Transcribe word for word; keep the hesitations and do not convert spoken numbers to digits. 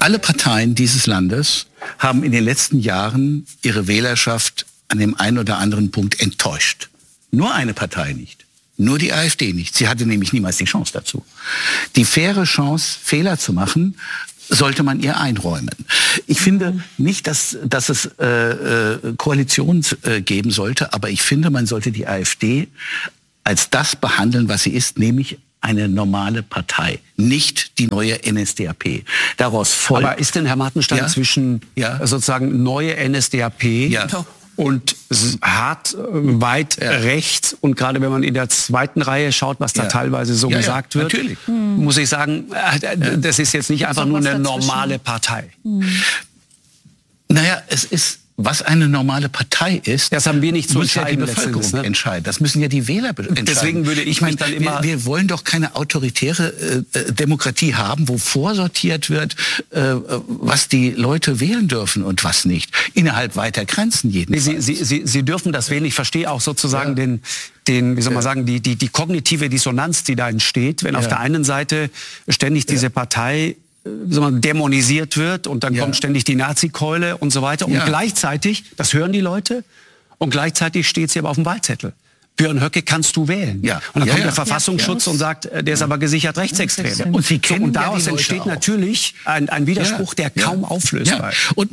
alle Parteien dieses Landes haben in den letzten Jahren ihre Wählerschaft an dem einen oder anderen Punkt enttäuscht. Nur eine Partei nicht. Nur die AfD nicht. Sie hatte nämlich niemals die Chance dazu. Die faire Chance, Fehler zu machen, sollte man ihr einräumen. Ich finde nicht, dass, dass es äh, äh, Koalitionen äh, geben sollte, aber ich finde, man sollte die AfD als das behandeln, was sie ist, nämlich eine normale Partei, nicht die neue N S D A P. Daraus folgt. Aber ist denn, Herr Martenstein, ja? zwischen ja? sozusagen neue N S D A P ja. und hart äh, weit ja. rechts und gerade wenn man in der zweiten Reihe schaut, was da ja. teilweise so ja, gesagt ja, wird, natürlich. Hm. muss ich sagen, äh, das ist jetzt nicht Gibt's einfach nur eine dazwischen? normale Partei. Hm. Naja, es ist, was eine normale Partei ist, das haben wir nicht zu muss ja die entscheiden Bevölkerung letztendlich, ne? entscheiden. Das müssen ja die Wähler entscheiden. Deswegen würde ich mich dann immer... Wir, wir wollen doch keine autoritäre äh, Demokratie haben, wo vorsortiert wird, äh, was die Leute wählen dürfen und was nicht. Innerhalb weiter Grenzen jedenfalls. Sie, Sie, Sie, Sie dürfen das wählen. Ich verstehe auch sozusagen ja. den... den, wie soll man sagen, die, die, die kognitive Dissonanz, die da entsteht, wenn ja. auf der einen Seite ständig diese ja. Partei dämonisiert wird und dann ja. kommt ständig die Nazi-Keule und so weiter. Und ja. gleichzeitig, das hören die Leute, und gleichzeitig steht sie aber auf dem Wahlzettel. Björn Höcke kannst du wählen. Ja. Und dann ja, kommt ja. der Verfassungsschutz ja. und sagt, der ist aber gesichert rechtsextrem. Und, Sie kennen so, und ja daraus die Leute entsteht auch. natürlich ein, ein Widerspruch, ja. der kaum ja. auflösbar ist. Ja. Und